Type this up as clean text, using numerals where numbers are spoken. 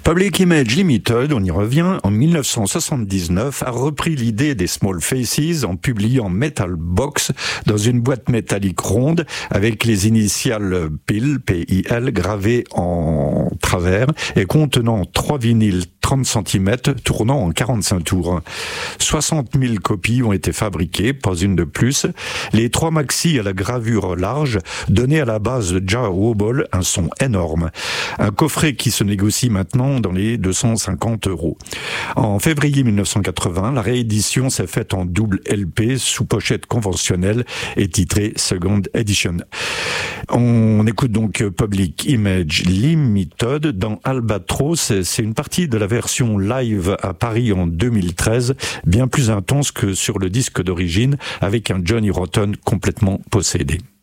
Public Image Limited, on y revient, en 1979, a repris l'idée des Small Faces en publiant Metal Box dans une boîte métallique ronde avec les initiales PIL, P-I-L, gravées en travers et contenant 3 vinyles 30 cm tournant en 45 tours. 60 000 copies ont été fabriquées, pas une de plus. Les 3 maxi à la gravure large donnaient à la base de Jah Wobble un son énorme. Un coffret qui se négocie maintenant dans les 250 €. En février 1980, la réédition s'est faite en double LP sous pochette conventionnelle et titrée Second Edition. On écoute donc Public Image Limited dans Albatros. C'est une partie de la version live à Paris en 2013, bien plus intense que sur le disque d'origine, avec un Johnny Rotten complètement possédé.